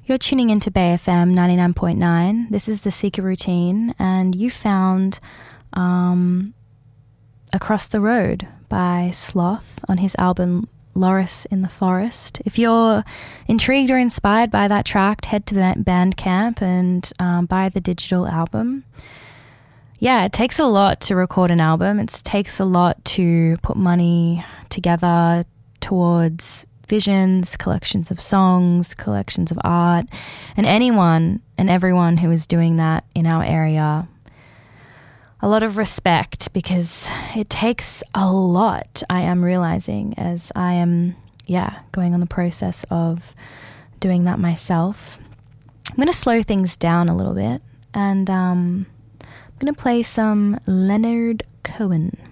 You're tuning into Bay FM 99.9. This is The Seeker Routine, and you found Across the Road by Sloth on his album Loris in the Forest. If you're intrigued or inspired by that track, head to Bandcamp and buy the digital album. Yeah, it takes a lot to record an album. It takes a lot to put money together towards visions, collections of songs, collections of art, and anyone and everyone who is doing that in our area, a lot of respect, because it takes a lot, I am realizing, as I am, going on the process of doing that myself. I'm going to slow things down a little bit, and I'm going to play some Leonard Cohen.